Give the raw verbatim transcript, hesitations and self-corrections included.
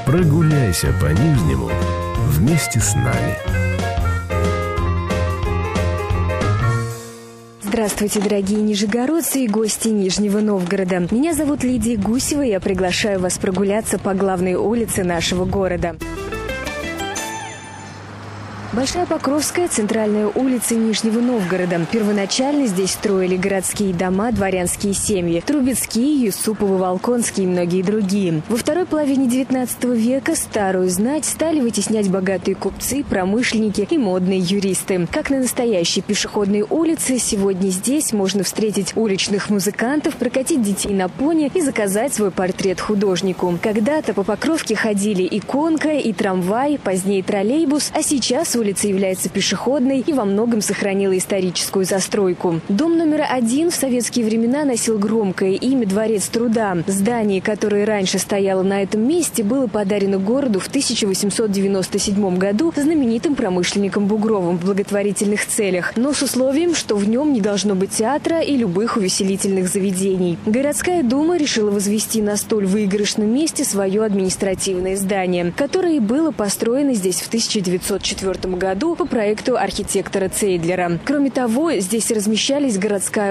Прогуляйся по Нижнему вместе с нами. Здравствуйте, дорогие нижегородцы и гости Нижнего Новгорода. Меня зовут Лидия Гусева, и я приглашаю вас прогуляться по главной улице нашего города. Большая Покровская – центральная улица Нижнего Новгорода. Первоначально здесь строили городские дома, дворянские семьи – Трубецкие, Юсуповы, Волконские и многие другие. Во второй половине девятнадцатого века старую знать стали вытеснять богатые купцы, промышленники и модные юристы. Как на настоящей пешеходной улице, сегодня здесь можно встретить уличных музыкантов, прокатить детей на пони и заказать свой портрет художнику. Когда-то по Покровке ходили и конка, и трамвай, позднее троллейбус, а сейчас улица является пешеходной и во многом сохранила историческую застройку. Дом номер один в советские времена носил громкое имя «Дворец труда». Здание, которое раньше стояло на этом месте, было подарено городу в тысяча восемьсот девяносто седьмом году знаменитым промышленником Бугровым в благотворительных целях, но с условием, что в нем не должно быть театра и любых увеселительных заведений. Городская дума решила возвести на столь выигрышном месте свое административное здание, которое и было построено здесь в тысяча девятьсот четвёртом году по проекту архитектора Цейдлера. Кроме того, здесь размещались городская